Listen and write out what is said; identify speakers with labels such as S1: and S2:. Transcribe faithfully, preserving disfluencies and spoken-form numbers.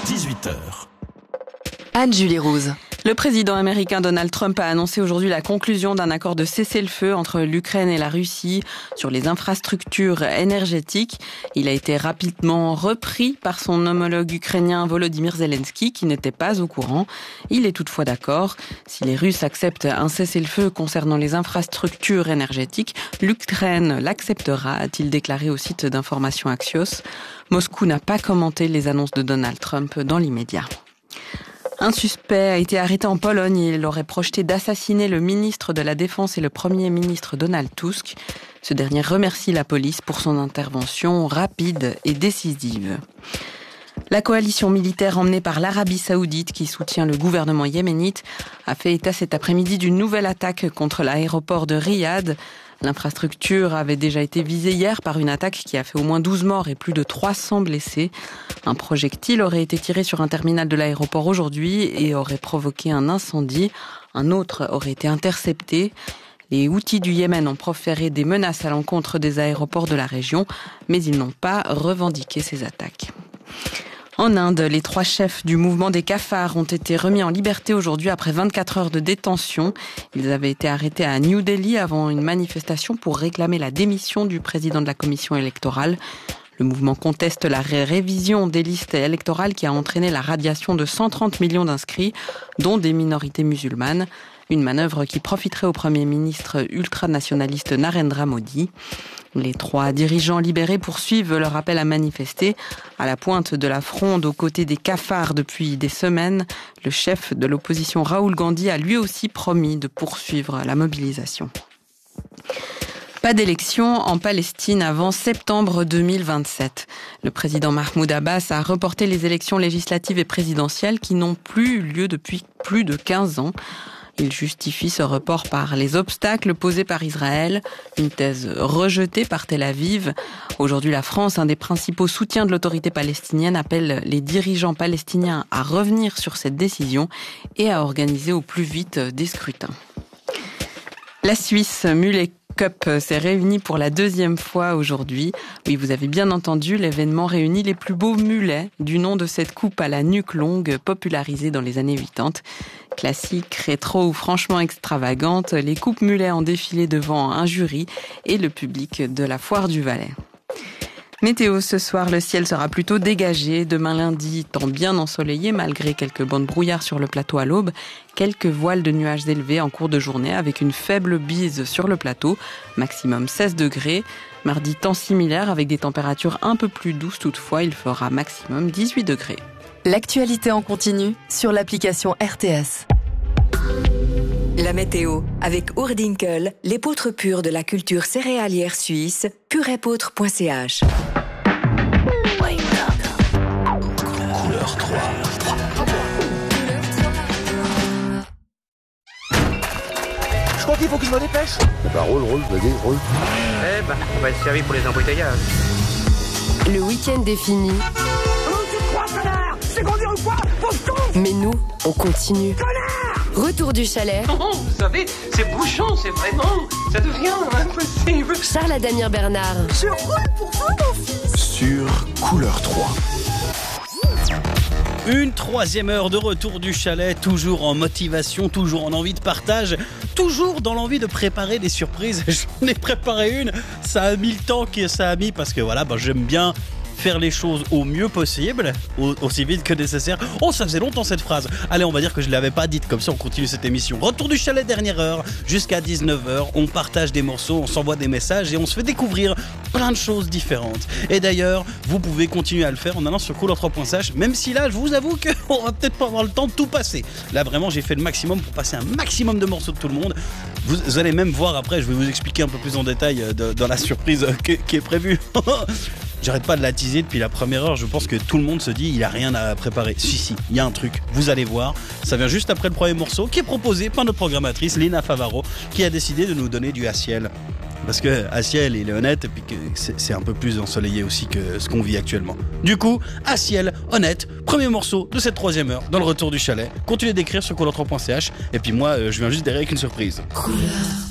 S1: dix-huit heures.
S2: Anne-Julie Rouse.
S3: Le président américain Donald Trump a annoncé aujourd'hui la conclusion d'un accord de cessez-le-feu entre l'Ukraine et la Russie sur les infrastructures énergétiques. Il a été rapidement repris par son homologue ukrainien Volodymyr Zelensky, qui n'était pas au courant. Il est toutefois d'accord. Si les Russes acceptent un cessez-le-feu concernant les infrastructures énergétiques, l'Ukraine l'acceptera, a-t-il déclaré au site d'information Axios. Moscou n'a pas commenté les annonces de Donald Trump dans l'immédiat. Un suspect a été arrêté en Pologne. Il aurait projeté d'assassiner le ministre de la Défense et le Premier ministre Donald Tusk. Ce dernier remercie la police pour son intervention rapide et décisive. La coalition militaire emmenée par l'Arabie Saoudite, qui soutient le gouvernement yéménite, a fait état cet après-midi d'une nouvelle attaque contre l'aéroport de Riyad. L'infrastructure avait déjà été visée hier par une attaque qui a fait au moins douze morts et plus de trois cents blessés. Un projectile aurait été tiré sur un terminal de l'aéroport aujourd'hui et aurait provoqué un incendie. Un autre aurait été intercepté. Les Houthis du Yémen ont proféré des menaces à l'encontre des aéroports de la région, mais ils n'ont pas revendiqué ces attaques. En Inde, les trois chefs du mouvement des cafards ont été remis en liberté aujourd'hui après vingt-quatre heures de détention. Ils avaient été arrêtés à New Delhi avant une manifestation pour réclamer la démission du président de la commission électorale. Le mouvement conteste la ré- révision des listes électorales qui a entraîné la radiation de cent trente millions d'inscrits, dont des minorités musulmanes. Une manœuvre qui profiterait au Premier ministre ultranationaliste Narendra Modi. Les trois dirigeants libérés poursuivent leur appel à manifester. À la pointe de la fronde aux côtés des cafards depuis des semaines, le chef de l'opposition Rahul Gandhi a lui aussi promis de poursuivre la mobilisation. Pas d'élection en Palestine avant septembre deux mille vingt-sept. Le président Mahmoud Abbas a reporté les élections législatives et présidentielles qui n'ont plus eu lieu depuis plus de quinze ans. Il justifie ce report par les obstacles posés par Israël, une thèse rejetée par Tel Aviv. Aujourd'hui, la France, un des principaux soutiens de l'autorité palestinienne, appelle les dirigeants palestiniens à revenir sur cette décision et à organiser au plus vite des scrutins. La Suisse Mulet Cup s'est réunie pour la deuxième fois aujourd'hui. Oui, vous avez bien entendu, l'événement réunit les plus beaux mulets du nom de cette coupe à la nuque longue popularisée dans les années quatre-vingt-dix. Classique, rétro ou franchement extravagante, les coupes mulets ont défilé devant un jury et le public de la Foire du Valais. Météo, ce soir, le ciel sera plutôt dégagé. Demain lundi, temps bien ensoleillé malgré quelques bancs de brouillard sur le plateau à l'aube. Quelques voiles de nuages élevés en cours de journée avec une faible bise sur le plateau. Maximum seize degrés. Mardi, temps similaire avec des températures un peu plus douces toutefois. Il fera maximum dix-huit degrés.
S2: L'actualité en continu sur l'application R T S.
S4: La météo avec Ourdinkel, l'épeautre pure de la culture céréalière suisse, purépeautre point c h.
S1: Couleur trois.
S5: Je crois qu'il faut que je me dépêche.
S6: Bah roule, roule, vas-y, roule.
S5: Eh bah, on va être servi pour les embouteillages.
S2: Le week-end est fini.
S5: C'est conduire ou quoi?
S2: Mais nous, on continue. Retour du chalet.
S7: Oh, vous savez, c'est bouchon, c'est vraiment... Ça devient impossible.
S2: Charles Adamir Bernard.
S5: Je roule pour vous, mon fils.
S1: Sur Couleur trois.
S8: Une troisième heure de retour du chalet, toujours en motivation, toujours en envie de partage, toujours dans l'envie de préparer des surprises. J'en ai préparé une, ça a mis le temps que ça a mis parce que voilà, bah, j'aime bien faire les choses au mieux possible, aussi vite que nécessaire. Oh, ça faisait longtemps cette phrase. Allez, on va dire que je ne l'avais pas dite, comme ça on continue cette émission. Retour du chalet, dernière heure, jusqu'à dix-neuf heures. On partage des morceaux, on s'envoie des messages et on se fait découvrir plein de choses différentes. Et d'ailleurs, vous pouvez continuer à le faire en allant sur couleur trois point c h, même si là, je vous avoue qu'on va peut-être pas avoir le temps de tout passer. Là, vraiment, j'ai fait le maximum pour passer un maximum de morceaux de tout le monde. Vous, vous allez même voir après, je vais vous expliquer un peu plus en détail de, dans la surprise qui, qui est prévue. J'arrête pas de la teaser depuis la première heure. Je pense que tout le monde se dit il a rien à préparer. Si, si, il y a un truc. Vous allez voir. Ça vient juste après le premier morceau qui est proposé par notre programmatrice Lena Favaro qui a décidé de nous donner du Aciel. Parce que Aciel, il est honnête et puis que c'est, c'est un peu plus ensoleillé aussi que ce qu'on vit actuellement. Du coup, Aciel, honnête, premier morceau de cette troisième heure dans le retour du chalet. Continuez d'écrire sur couleur trois point c h et puis moi, je viens juste derrière avec une surprise.
S4: Couleur.